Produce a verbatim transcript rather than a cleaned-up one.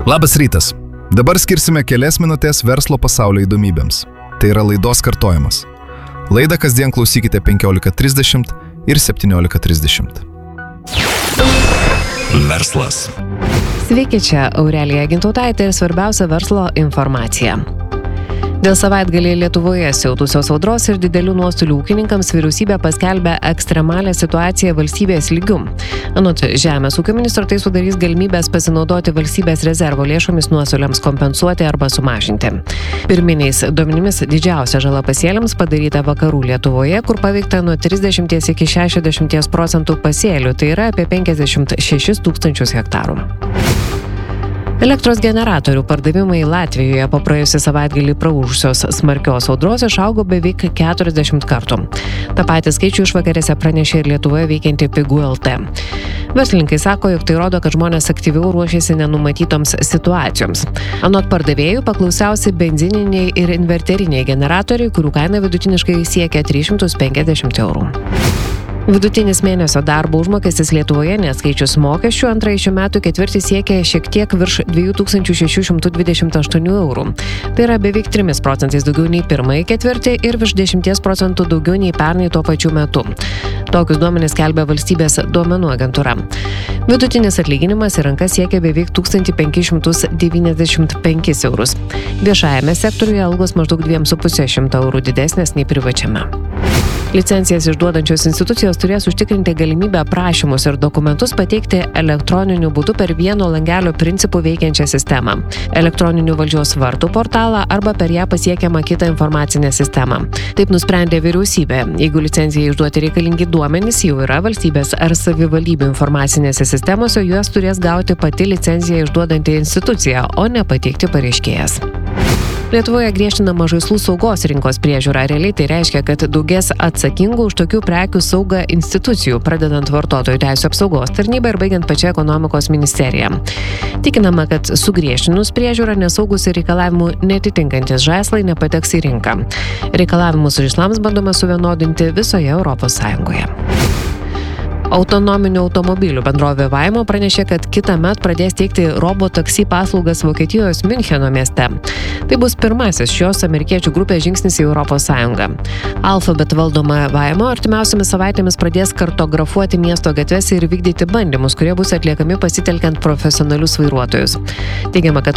Labas rytas. Dabar skirsime kelias minutės verslo pasaulio įdomybėms. Tai yra laidos kartojimas. Laidą kasdien klausykite penkiolika trisdešimt ir septyniolika trisdešimt. Verslas. Sveiki, čia Aurelija Gintautaitė ir svarbiausia verslo informacija. Dėl savaitgalį Lietuvoje siautusios audros ir didelių nuostolių ūkininkams vyriausybė paskelbė ekstremalią situaciją valstybės lygiu. Anot Žemės ūkio ministro, tai sudarys galimybės pasinaudoti valstybės rezervo lėšomis nuostoliams kompensuoti arba sumažinti. Pirminiais duomenimis didžiausia žala pasėliams padaryta vakarų Lietuvoje, kur paveikta nuo trisdešimt iki šešiasdešimt procentų pasėlių, tai yra apie penkiasdešimt šešis tūkstančius hektarų. Elektros generatorių pardavimai Latvijoje po praėjusį savaitgalį praūžusios smarkios audros išaugo beveik keturiasdešimt kartų. Ta patį skaičių išvakarėse pranešė ir Lietuvoje veikianti Pigų L T. Verslininkai sako, jog tai rodo, kad žmonės aktyviau ruošiasi nenumatytoms situacijoms. Anot pardavėjų paklausiausi benzininiai ir inverteriniai generatoriai, kurių kaina vidutiniškai siekia tris šimtus penkiasdešimt eurų. Vidutinis mėnesio darbo užmokestis Lietuvoje neatskaičius mokesčių antrąjį šių metų ketvirtį siekia šiek tiek virš dvi tūkstančius šešis šimtus dvidešimt aštuoni eurų. Tai yra beveik trimis procentais daugiau nei pirmąjį ketvirtį ir virš dešimties procentų daugiau nei pernai tuo pačiu metu. Tokius duomenis skelbia valstybės duomenų agentūra. Vidutinis atlyginimas į rankas siekia beveik tūkstantį penkis šimtus devyniasdešimt penkis eurus. Viešajame sektoriuje algos maždaug dviem su puse šimto eurų didesnės nei privačiame. Licencijas išduodančios institucijos turės užtikrinti galimybę prašymus ir dokumentus pateikti elektroniniu būdu per vieno langelio principų veikiančią sistemą, elektroninių valdžios vartų portalą arba per ją pasiekiamą kitą informacinę sistemą. Taip nusprendė vyriausybė. Jeigu licencijai išduoti reikalingi duomenys jau yra valstybės ar savivaldybių informacinėse sistemose, juos turės gauti pati licenciją išduodanti institucija, o ne pateikti pareiškėjas. Lietuvoje griežtinama žaislų saugos rinkos priežiūra. Realiai tai reiškia, kad daugės atsakingų už tokių prekių saugą institucijų, pradedant vartotojų teisių apsaugos tarnybą ir baigiant pačią ekonomikos ministeriją. Tikinama, kad sugriežtinus priežiūrą nesaugus ir reikalavimų netitinkantis žaislai nepateks į rinką. Reikalavimus žaislams bandoma suvienodinti visoje Europos Sąjungoje. Autonominių automobilių bendrovė Waymo pranešė, kad kitąmet pradės teikti robotaksi paslaugas Vokietijos Miuncheno mieste. Tai bus pirmasis šios amerikiečių grupės žingsnis į Europos Sąjungą. Alphabet valdoma Waymo artimiausiamis savaitėmis pradės kartografuoti miesto gatves ir vykdyti bandymus, kurie bus atliekami pasitelkiant profesionalius vairuotojus. Teigiama, kad